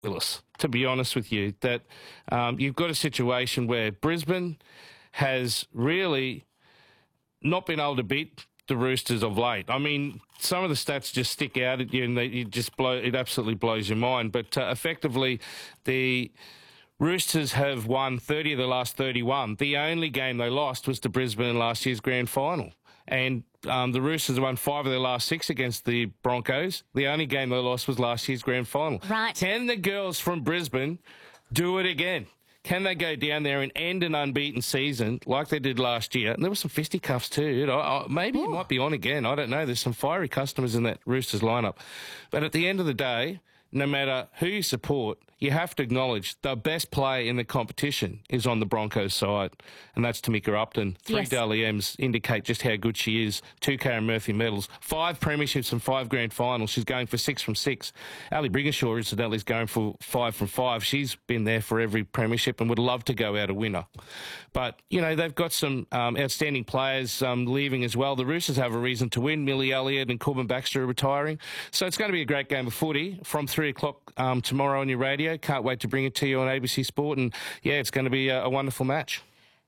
Willis, to be honest with you, that you've got a situation where Brisbane has really not been able to beat the Roosters of late. I mean, some of the stats just stick out at you, and it absolutely blows your mind. But effectively, the Roosters have won 30 of the last 31. The only game they lost was to Brisbane in last year's grand final. And the Roosters won 5 of their last 6 against the Broncos. The only game they lost was last year's grand final. Right. Can the girls from Brisbane do it again? Can they go down there and end an unbeaten season like they did last year? And there were some fisticuffs too. Maybe it might be on again. I don't know. There's some fiery customers in that Roosters lineup. But at the end of the day, no matter who you support, you have to acknowledge the best player in the competition is on the Broncos side, and that's Tamika Upton. 3 Dally M's indicate just how good she is. 2 Karen Murphy medals, 5 premierships and 5 grand finals. She's going for 6 from 6. Ali Brigginshaw, incidentally, is going for 5 from 5. She's been there for every premiership and would love to go out a winner. But, you know, they've got some outstanding players leaving as well. The Roosters have a reason to win. Millie Elliott and Corbin Baxter are retiring. So it's going to be a great game of footy from 3 o'clock tomorrow on your radio. Can't wait to bring it to you on ABC Sport. And, yeah, it's going to be a wonderful match.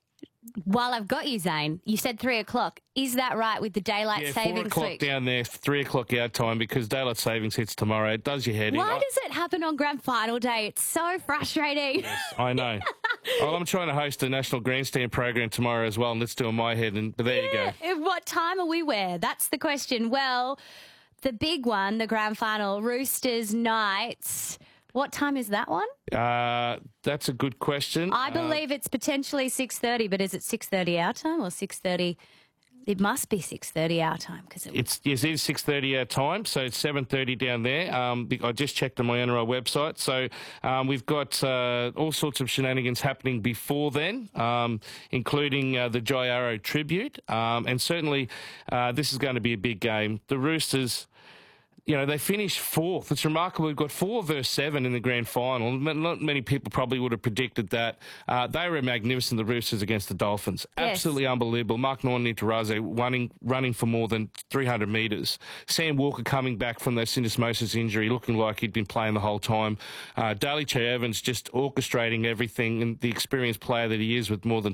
While I've got you, Zane, you said 3 o'clock. Is that right with the daylight savings 4 o'clock down there, 3 o'clock our time, because daylight savings hits tomorrow. It does your head in. Why does it happen on grand final day? It's so frustrating. Yes, I know. Well, I'm trying to host a national grandstand program tomorrow as well, and let's do in my head. But there you go. What time are we where? That's the question. Well, the big one, the grand final, Roosters Knights. What time is that one? That's a good question. I believe it's potentially 6:30, but is it 6:30 our time or 6:30? It must be 6:30 our time because it is 6:30 our time, so it's 7:30 down there. I just checked on my NRL website, so we've got all sorts of shenanigans happening before then, including the Jai Arrow tribute, and certainly this is going to be a big game. The Roosters, you know, they finished 4th. It's remarkable. We've got 4 versus 7 in the grand final. Not many people probably would have predicted that. They were magnificent, the Roosters, against the Dolphins. Yes. Absolutely unbelievable. Mark Nonitaraze running for more than 300 metres. Sam Walker coming back from that syndesmosis injury, looking like he'd been playing the whole time. Daly Cherry Evans just orchestrating everything, and the experienced player that he is with more than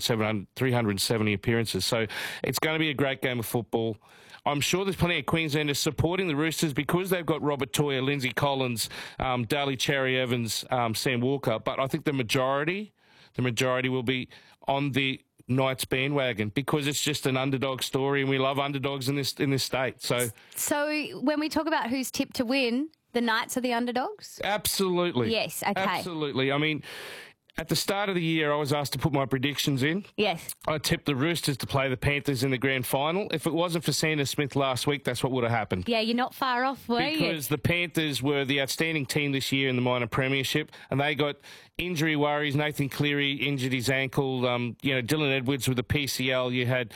370 appearances. So it's going to be a great game of football. I'm sure there's plenty of Queenslanders supporting the Roosters because they've got Robert Toya, Lindsay Collins, Daly Cherry Evans, Sam Walker. But I think the majority will be on the Knights bandwagon because it's just an underdog story, and we love underdogs in this state. So when we talk about who's tipped to win, the Knights are the underdogs? Absolutely. Yes, okay. Absolutely. I mean, at the start of the year, I was asked to put my predictions in. Yes. I tipped the Roosters to play the Panthers in the grand final. If it wasn't for Sanders Smith last week, that's what would have happened. Yeah, you're not far off, were you? Because the Panthers were the outstanding team this year in the minor premiership, and they got injury worries. Nathan Cleary injured his ankle. Dylan Edwards with a PCL. You had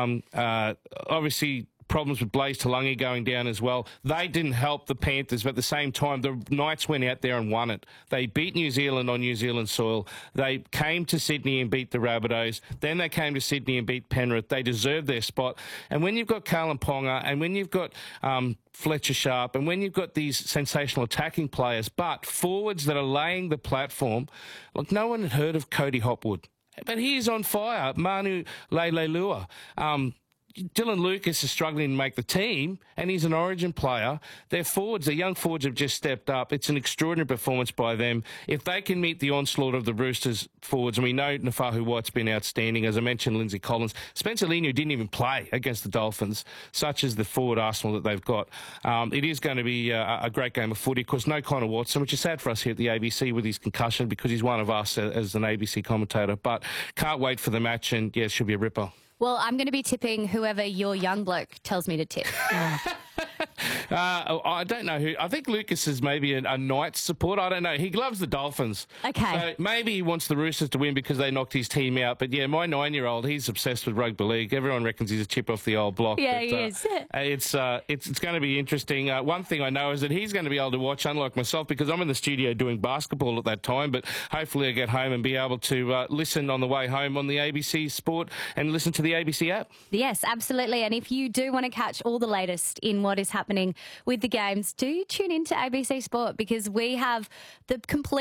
obviously problems with Blaze Talangi going down as well. They didn't help the Panthers, but at the same time, the Knights went out there and won it. They beat New Zealand on New Zealand soil. They came to Sydney and beat the Rabbitohs. Then they came to Sydney and beat Penrith. They deserved their spot. And when you've got Kalen Ponga, and when you've got Fletcher Sharp, and when you've got these sensational attacking players, but forwards that are laying the platform, look, no one had heard of Cody Hopwood, but he's on fire. Manu Leilua. Dylan Lucas is struggling to make the team, and he's an origin player. Their forwards, the young forwards, have just stepped up. It's an extraordinary performance by them. If they can meet the onslaught of the Roosters forwards, and we know Nafahu White's been outstanding, as I mentioned, Lindsay Collins. Spencer Leniu didn't even play against the Dolphins, such as the forward arsenal that they've got. It is going to be a great game of footy. Of course, no Connor Watson, which is sad for us here at the ABC with his concussion, because he's one of us as an ABC commentator. But can't wait for the match, and yeah, it should be a ripper. Well, I'm going to be tipping whoever your young bloke tells me to tip. I don't know who. I think Lucas is maybe a Knights supporter. I don't know. He loves the Dolphins. Okay. So maybe he wants the Roosters to win because they knocked his team out. But yeah, my 9-year-old, he's obsessed with rugby league. Everyone reckons he's a chip off the old block. Yeah, but, he is. It's going to be interesting. One thing I know is that he's going to be able to watch, unlike myself, because I'm in the studio doing basketball at that time. But hopefully I get home and be able to listen on the way home on the ABC Sport and listen to the ABC app. Yes, absolutely. And if you do want to catch all the latest in what what is happening with the games, do tune into ABC Sport because we have the complete